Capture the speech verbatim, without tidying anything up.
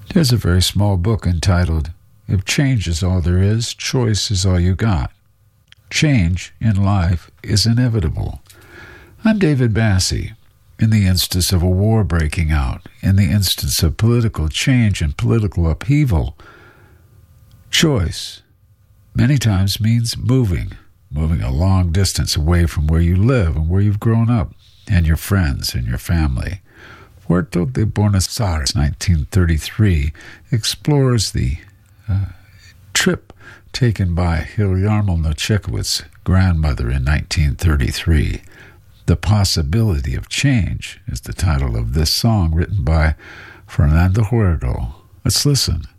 There's a very small book entitled, If Change is All There Is, Choice is All You Got. Change in life is inevitable. I'm David Bassey. In the instance of a war breaking out, in the instance of political change and political upheaval, choice many times means moving, moving a long distance away from where you live and where you've grown up, and your friends and your family. Puerto de Buenos Aires, nineteen thirty-three, explores the uh, trip taken by Guillermo Nochecowitz's grandmother in nineteen thirty-three. The Possibility of Change is the title of this song written by Fernando Huergo. Let's listen.